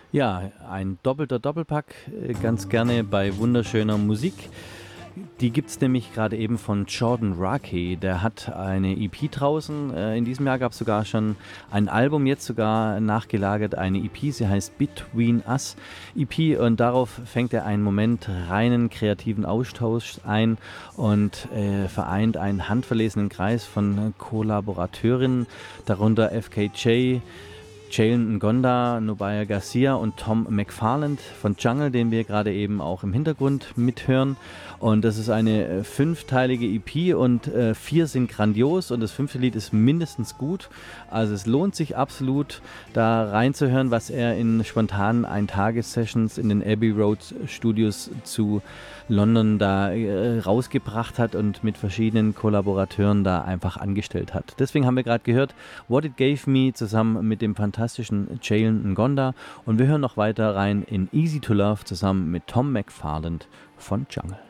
Ja, ein doppelter Doppelpack, ganz gerne bei wunderschöner Musik. Die gibt's nämlich gerade eben von Jordan Rakey. Der hat eine EP draußen. In diesem Jahr gab's sogar schon ein Album, jetzt sogar nachgelagert eine EP. Sie heißt Between Us EP und darauf fängt er einen Moment reinen kreativen Austausch ein und vereint einen handverlesenen Kreis von Kollaborateurinnen, darunter FKJ, Jalen Ngonda, Nubia Garcia und Tom McFarland von Jungle, den wir gerade eben auch im Hintergrund mithören. Und das ist eine fünfteilige EP und 4 sind grandios und das 5. Lied ist mindestens gut. Also es lohnt sich absolut, da reinzuhören, was er in spontanen Ein-Tages-Sessions in den Abbey Road Studios zu London da rausgebracht hat und mit verschiedenen Kollaborateuren da einfach angestellt hat. Deswegen haben wir gerade gehört What It Gave Me zusammen mit dem fantastischen Jalen Ngonda und wir hören noch weiter rein in Easy to Love zusammen mit Tom McFarland von Jungle.